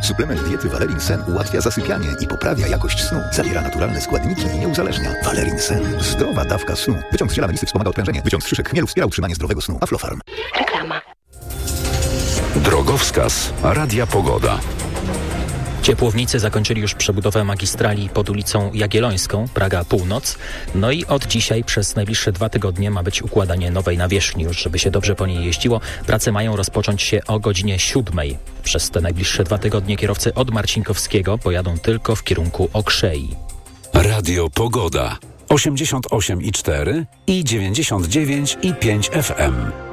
Suplement diety Valerin Sen ułatwia zasypianie i poprawia jakość snu. Zawiera naturalne składniki i nie uzależnia. Valerin Sen. Zdrowa dawka snu. Wyciąg z ziela melisy wspomaga odprężenie. Wyciąg z szyszek chmielu wspiera utrzymanie zdrowego snu. Aflofarm. Reklama. Drogowskaz Radia Pogoda. Ciepłownicy zakończyli już przebudowę magistrali pod ulicą Jagiellońską, Praga Północ. No i od dzisiaj przez najbliższe 2 tygodnie ma być układanie nowej nawierzchni już, żeby się dobrze po niej jeździło. Prace mają rozpocząć się o godzinie 7. Przez te najbliższe 2 tygodnie kierowcy od Marcinkowskiego pojadą tylko w kierunku Okrzei. Radio Pogoda. 88,4 i 99,5 FM.